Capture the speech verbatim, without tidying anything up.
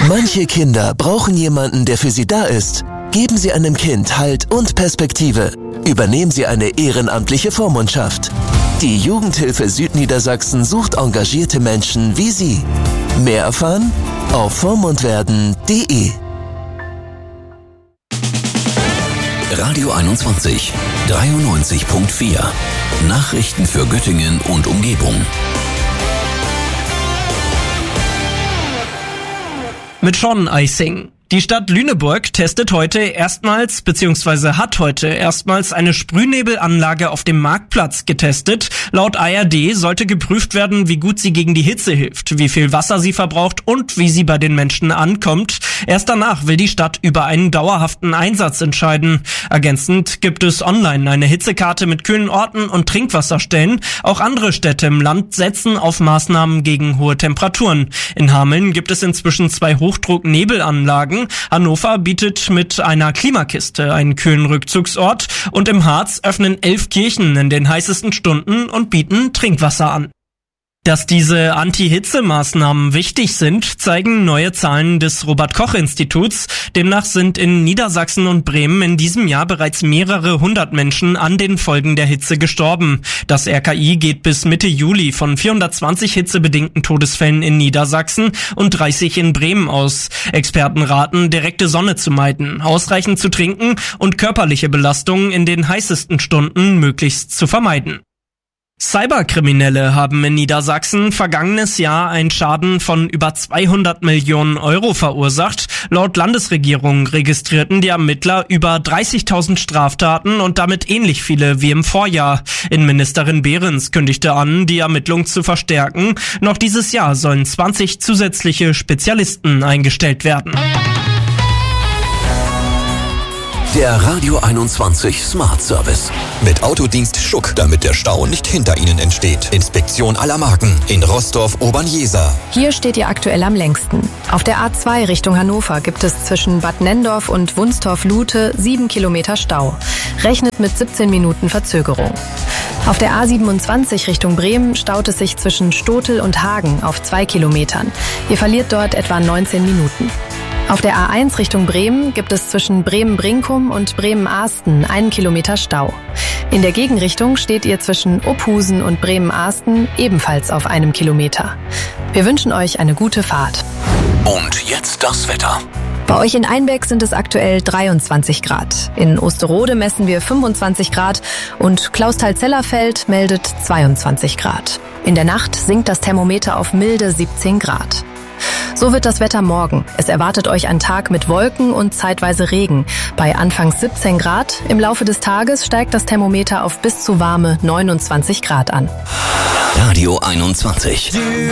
Manche Kinder brauchen jemanden, der für sie da ist. Geben Sie einem Kind Halt und Perspektive. Übernehmen Sie eine ehrenamtliche Vormundschaft. Die Jugendhilfe Südniedersachsen sucht engagierte Menschen wie Sie. Mehr erfahren auf vormundwerden punkt de. Radio einundzwanzig, dreiundneunzig Komma vier. Nachrichten für Göttingen und Umgebung. Mit Sean Eising. Die Stadt Lüneburg testet heute erstmals bzw. hat heute erstmals eine Sprühnebelanlage auf dem Marktplatz getestet. Laut A R D sollte geprüft werden, wie gut sie gegen die Hitze hilft, wie viel Wasser sie verbraucht und wie sie bei den Menschen ankommt. Erst danach will die Stadt über einen dauerhaften Einsatz entscheiden. Ergänzend gibt es online eine Hitzekarte mit kühlen Orten und Trinkwasserstellen. Auch andere Städte im Land setzen auf Maßnahmen gegen hohe Temperaturen. In Hameln gibt es inzwischen zwei Hochdrucknebelanlagen. Hannover bietet mit einer Klimakiste einen kühlen Rückzugsort und im Harz öffnen elf Kirchen in den heißesten Stunden und bieten Trinkwasser an. Dass diese Anti-Hitze-Maßnahmen wichtig sind, zeigen neue Zahlen des Robert-Koch-Instituts. Demnach sind in Niedersachsen und Bremen in diesem Jahr bereits mehrere hundert Menschen an den Folgen der Hitze gestorben. Das R K I geht bis Mitte Juli von vierhundertzwanzig hitzebedingten Todesfällen in Niedersachsen und dreißig in Bremen aus. Experten raten, direkte Sonne zu meiden, ausreichend zu trinken und körperliche Belastungen in den heißesten Stunden möglichst zu vermeiden. Cyberkriminelle haben in Niedersachsen vergangenes Jahr einen Schaden von über zweihundert Millionen Euro verursacht. Laut Landesregierung registrierten die Ermittler über dreißigtausend Straftaten und damit ähnlich viele wie im Vorjahr. Innenministerin Behrens kündigte an, die Ermittlung zu verstärken. Noch dieses Jahr sollen zwanzig zusätzliche Spezialisten eingestellt werden. Der Radio einundzwanzig Smart Service. Mit Autodienst Schuck, damit der Stau nicht hinter Ihnen entsteht. Inspektion aller Marken in Rostorf-Obernjeser. Hier steht ihr aktuell am längsten. Auf der A zwei Richtung Hannover gibt es zwischen Bad Nenndorf und Wunstorf-Lute sieben Kilometer Stau. Rechnet mit siebzehn Minuten Verzögerung. Auf der A siebenundzwanzig Richtung Bremen staut es sich zwischen Stotel und Hagen auf zwei Kilometern. Ihr verliert dort etwa neunzehn Minuten. Auf der A eins Richtung Bremen gibt es zwischen Bremen-Brinkum und Bremen-Ahsten einen Kilometer Stau. In der Gegenrichtung steht ihr zwischen Ophusen und Bremen-Ahsten ebenfalls auf einem Kilometer. Wir wünschen euch eine gute Fahrt. Und jetzt das Wetter. Bei euch in Einbeck sind es aktuell dreiundzwanzig Grad. In Osterode messen wir fünfundzwanzig Grad und Klausthal-Zellerfeld meldet zweiundzwanzig Grad. In der Nacht sinkt das Thermometer auf milde siebzehn Grad. So wird das Wetter morgen. Es erwartet euch ein Tag mit Wolken und zeitweise Regen. Bei anfangs siebzehn Grad. Im Laufe des Tages steigt das Thermometer auf bis zu warme neunundzwanzig Grad an. Radio einundzwanzig.